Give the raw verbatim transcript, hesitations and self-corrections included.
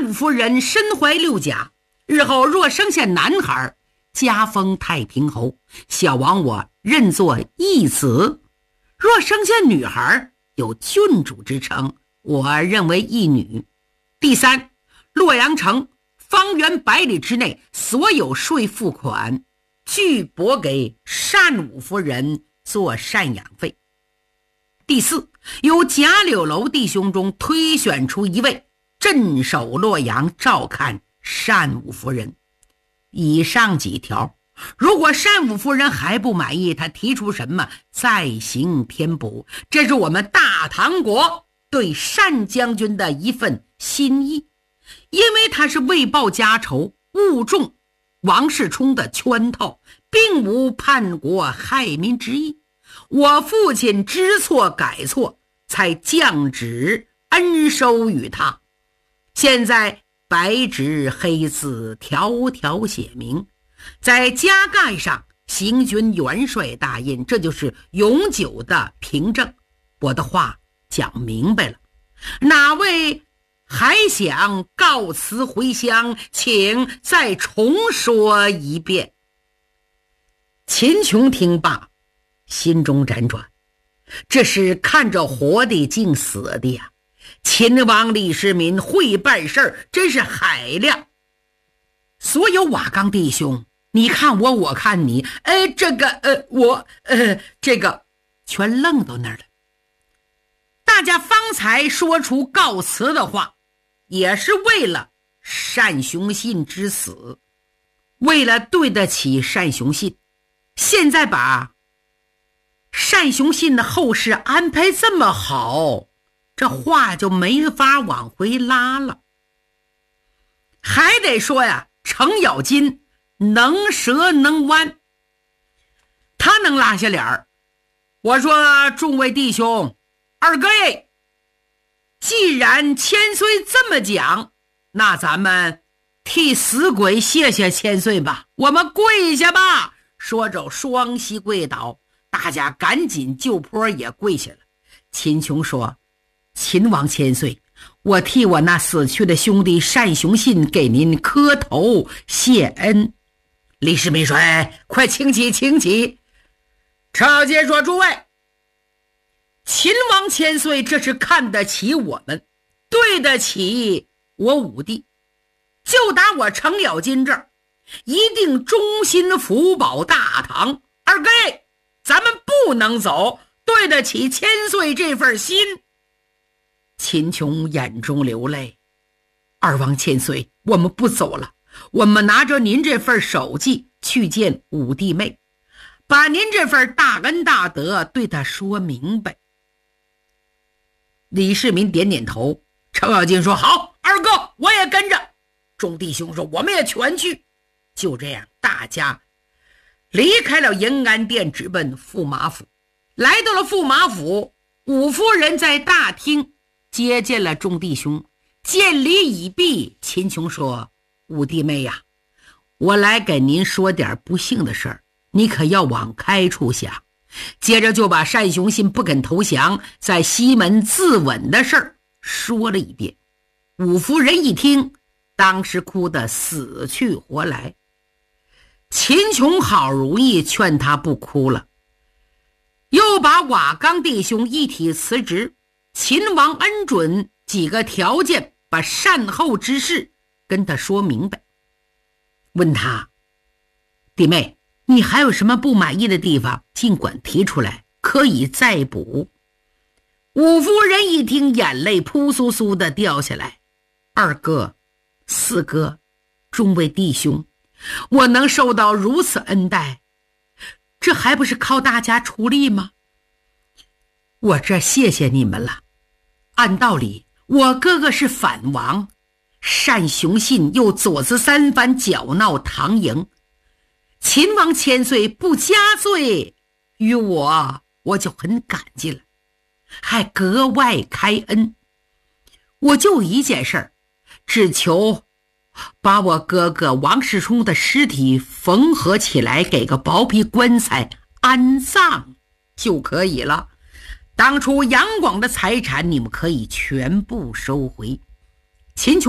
单武夫人身怀六甲，日后若生下男孩，加封太平侯，小王我认作义子；若生下女孩，有郡主之称，我认为义女。第三，洛阳城方圆百里之内所有税赋款，俱拨给单武夫人做赡养费。第四，由贾柳楼弟兄中推选出一位镇守洛阳，照看单武夫人。以上几条，如果单武夫人还不满意，他提出什么再行添补，这是我们大唐国对单将军的一份心意。因为他是为报家仇，误中王世充的圈套，并无叛国害民之意。我父亲知错改错，才降旨恩收于他。现在白纸黑字，条条写明，在加盖上行军元帅大印，这就是永久的凭证。我的话讲明白了，哪位还想告辞回乡，请再重说一遍。秦琼听罢，心中辗转，这是看着活的竟死的呀！秦王李世民会办事儿，真是海量。所有瓦岗弟兄，你看我，我看你，哎，这个呃，我呃，这个全愣到那儿了。大家方才说出告辞的话，也是为了单雄信之死，为了对得起单雄信。现在把单雄信的后事安排这么好，这话就没法往回拉了。还得说呀，程咬金能折能弯，他能拉下脸儿。我说众位弟兄，二哥耶，既然千岁这么讲，那咱们替死鬼谢谢千岁吧，我们跪下吧。说着双膝跪倒，大家赶紧就坡也跪下了。秦琼说，秦王千岁，我替我那死去的兄弟单雄信给您磕头谢恩。李世民说，哎，快请起请起。程咬金说，诸位，秦王千岁这是看得起我们，对得起我武帝，就打我程咬金这儿，一定忠心福保大唐。二哥，咱们不能走，对得起千岁这份心。秦琼眼中流泪，二王千岁，我们不走了，我们拿着您这份手迹去见武帝妹，把您这份大恩大德对他说明白。李世民点点头，程咬金说，好，二哥我也跟着。众弟兄说，我们也全去。就这样，大家离开了延安殿，直奔驸马府。来到了驸马府，武夫人在大厅接见了众弟兄，见礼已毕。秦琼说，武弟妹呀，我来给您说点不幸的事儿，你可要往开处想。接着就把单雄信不肯投降，在西门自刎的事儿说了一遍。武夫人一听，当时哭得死去活来。秦琼好容易劝他不哭了，又把瓦岗弟兄一体辞职，秦王恩准几个条件，把善后之事跟他说明白。问他，弟妹，你还有什么不满意的地方，尽管提出来，可以再补。武夫人一听，眼泪扑簌簌的掉下来。二哥、四哥、众位弟兄，我能受到如此恩待，这还不是靠大家出力吗？我这谢谢你们了。按道理，我哥哥是反王，单雄信又左思三番搅闹唐营，秦王千岁不加罪于我，我就很感激了，还格外开恩。我就一件事儿，只求把我哥哥王世充的尸体缝合起来，给个薄皮棺材安葬就可以了。当初杨广的财产你们可以全部收回。秦琼